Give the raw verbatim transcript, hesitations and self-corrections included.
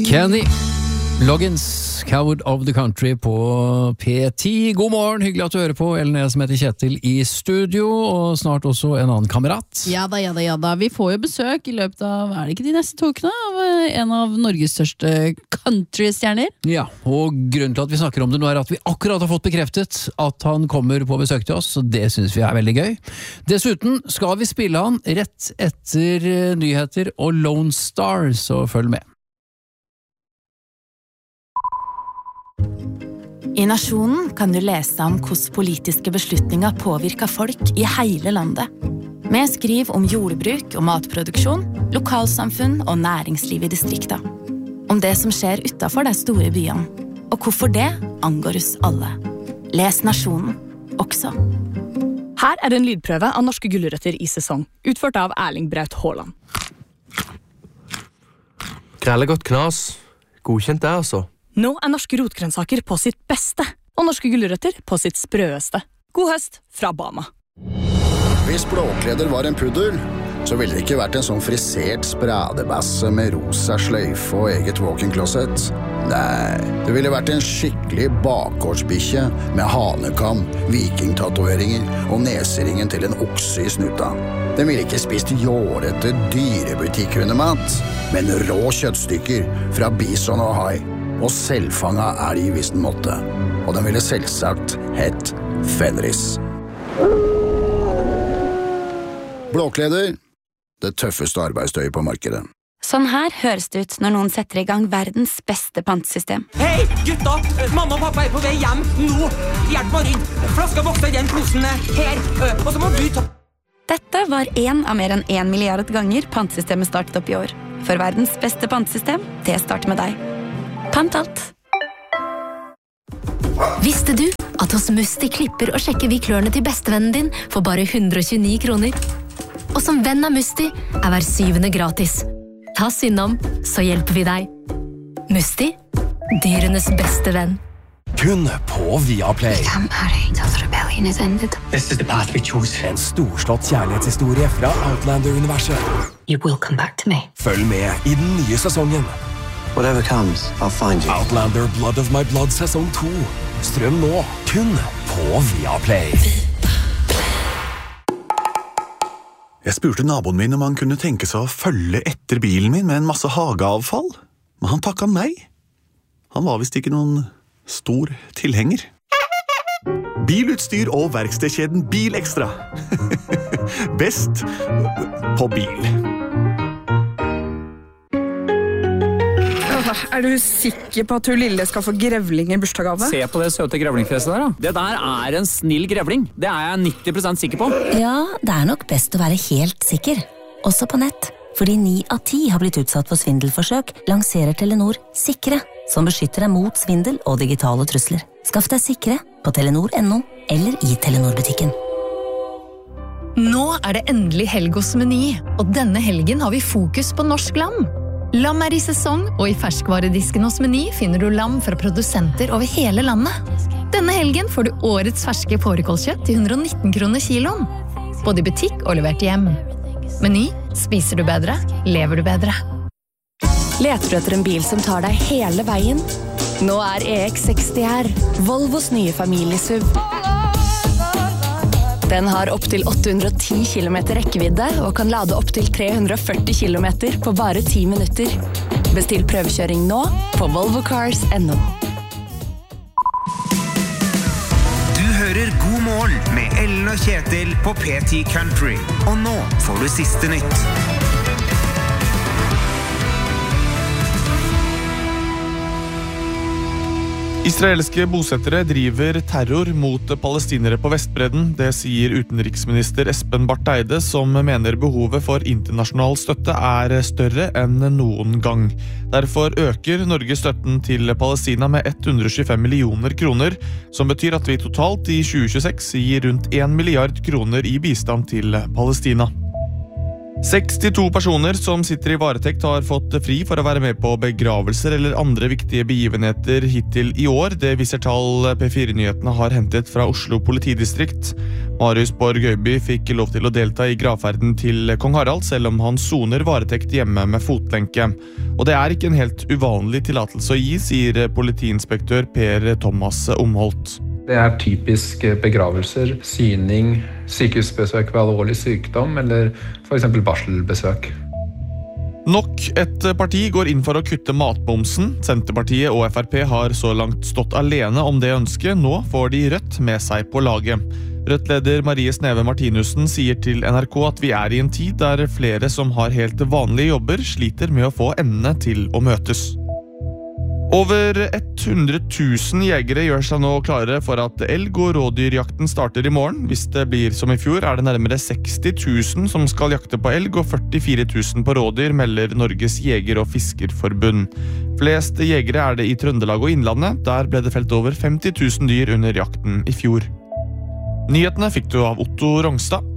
Kenny Loggins, Coward of the Country på P ti. God morgen, hyggelig at du hører på. Ellen jeg som heter Kjetil i studio, og snart også en annen kamerat. Ja da, ja da, ja da. Vi får jo besøk i løpet av, er det ikke de neste tokene, av en av Norges største countrystjerner. Ja, og grunnen til at vi snakker om det nå er at vi akkurat har fått bekreftet at han kommer på besøk til oss, så det synes vi er veldig gøy. Dessuten skal vi spille han rett etter nyheter og Lone Star, så følg med. I Nasjonen kan du lese om hvordan politiske beslutninger påvirker folk i hele landet. Vi skriver om jordbruk og matproduksjon, lokalsamfunn og næringsliv i distrikter. Om det som skjer utenfor de store byene, og hvorfor det angår oss alle. Les Nasjonen, også. Her er en lydprøve av norske gulrøtter i sesong, utført av Erling Braut Haaland. Grellegodt knas. Godkjent det, altså. Nå er norske rotgrønnsaker på sitt beste, og norske gulrøtter på sitt sprøeste. God høst fra Bama. Hvis Blåkleder var en puddel, så ville det ikke vært en sånn frisert spradebasse med rosa sløyfe og eget walk-in-closet. Nei, det ville vært en skikkelig bakgårdsbikkje med hanekam, vikingtatoveringer og neseringen til en okse i snuta. Den ville ikke spist jårete dyrebutikkhundemat, men rå kjøttstykker fra bison og hai. Og selvfanga er de hvis den måtte. Og den ville selvsagt hett Fenris. Blåkleder, det tøffeste arbeidstøyet på markedet. Sånn her høres det ut når noen setter i gang verdens beste pantesystem. Hei, gutta! Mamma og pappa er på vei hjem nå! Hjelp meg inn! Flaska vokser i den posen her, og så må du ta... Dette var en av mer enn en milliard ganger pantesystemet startet opp i år. For verdens beste pantesystem, det starter med deg. Pant alt. Visste du at hos Musti klipper og sjekker vi klørne til bestevennen din for bare hundre og tjueni kroner? Og som venn av Musti er hver syvende gratis. Ta synd om, så hjelper vi deg. Musti, dyrenes beste venn. Kun på Viaplay. We can't marry until the rebellion is ended. This is the path we chose. En storslått kjærlighetshistorie fra Outlander-universet. You will come back to me. Følg med i den nye sesongen. Whatever comes, I'll find you. Outlander Blood of My Blood sesong to. Strøm nå, kun på Viaplay. Jeg spurte naboen min om han kunne tenke seg å følge etter bilen min med en masse hageavfall, men han takket nei. Han var vist ikke noen stor tilhenger. Bilutstyr og verkstedkjeden Bilekstra. Best på bil. Er du sikker på at hun lille skal få grevling i bursdagsgave? Se på det søte grevlingfjeset der da. Det der er en snill grevling. Det er jeg nitti prosent sikker på. Ja, det er nok best å være helt sikker. Også på nett. Fordi ni av ti har blitt utsatt for svindelforsøk, lanserer Telenor Sikre, som beskytter deg mot svindel og digitale trusler. Skaff deg Sikre på telenor punktum no eller i Telenor-butikken. Nå er det endelig helg hos Meny, og denne helgen har vi fokus på norsk lam. Lam er i sesong, og i ferskvaredisken hos Meny finner du lam fra produsenter over hele landet. Denne helgen får du årets ferske fårikålkjøtt til hundre og nitten kroner kiloen. Både i butikk og levert hjem. Meny, spiser du bedre, lever du bedre. Leter du etter en bil som tar deg hele veien? Nå er E X seksti her, Volvos nye familiesuv. Den har opp til åtte hundre og ti kilometer rekkevidde og kan lade opp til tre hundre og førti kilometer på bare ti minutter. Bestill prøvekjøring nå på volvo cars punktum no. Du hører God morgen med Ellen og Kjetil på P ti Country. Og nå får du siste nytt. Israelske bosettere driver terror mot palestinere på Vestbredden. Det sier utenriksminister Espen Barth Eide, som mener behovet for internasjonal støtte er større enn noen gang. Derfor øker Norge støtten til Palestina med hundre og tjuefem millioner kroner, som betyr at vi totalt i tjue tjueseks gir rundt en milliard kroner i bistand til Palestina. sekstito personer som sitter i varetekt har fått fri for å være med på begravelser eller andre viktige begivenheter hittil i år. Det viser tall P fire-nyhetene har hentet fra Oslo politidistrikt. Marius Borg Øyby fikk lov til å delta i gravferden til kong Harald, selv om han soner varetekt hjemme med fotlenke. Og det er ikke en helt uvanlig tillatelse å gi, sier politiinspektør Per Thomas Omholt. Det er typisk begravelser, syning, sykehusbesøk ved alvorlig sykdom eller for eksempel barselbesøk. Nok et parti går inn for å kutte matbomsen. Senterpartiet og F R P har så langt stått alene om det ønsket. Nå får de Rødt med seg på laget. Rødt-leder Marie Sneve Martinussen sier til N R K at vi er i en tid der flere som har helt vanlige jobber sliter med å få endene til å møtes. Over hundre tusen jegere gjør seg nå klare for at elg- og rådyrjakten starter i morgen. Hvis det blir som i fjor, er det nærmere seksti tusen som skal jakte på elg og førtifire tusen på rådyr, melder Norges Jeger- og Fiskerforbund. Flest jegere er det i Trøndelag og Innlandet. Der ble det felt over femti tusen dyr under jakten i fjor. Nyhetene fikk du av Otto Rongstad.